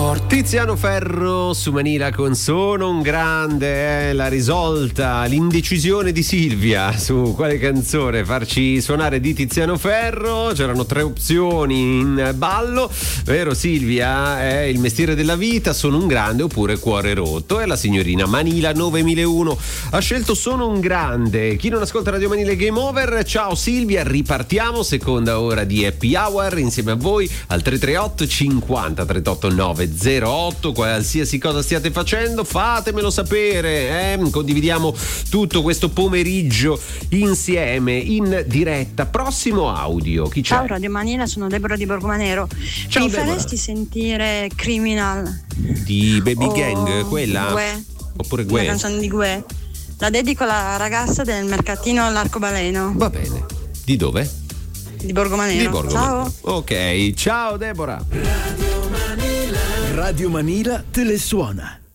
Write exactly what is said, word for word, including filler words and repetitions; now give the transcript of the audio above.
Tiziano Ferro su Manila con Sono un grande, eh, la risolta, l'indecisione di Silvia su quale canzone farci suonare di Tiziano Ferro. C'erano tre opzioni in ballo, vero Silvia? È Il mestiere della vita, Sono un grande oppure Cuore rotto. E la signorina Manila novemilauno ha scelto Sono un grande. Chi non ascolta Radio Manila Game Over, ciao Silvia, ripartiamo, seconda ora di Happy Hour insieme a voi al tre tre otto cinquanta trentotto nove zero otto. Qualsiasi cosa stiate facendo fatemelo sapere, eh? Condividiamo tutto questo pomeriggio insieme in diretta. Prossimo audio, chi c'è? Ciao Radio Manila, sono Deborah di Borgomanero. Ciao, Mi Deborah. faresti sentire Criminal Di Baby o Gang, quella? Gue, Oppure la Gue? canzone di Gue. La dedico alla ragazza del mercatino all'Arcobaleno Va bene. Di dove? di Borgomanero. Di Borgomanero. Ciao. Ok, ciao Deborah. Radio Manila te le suona.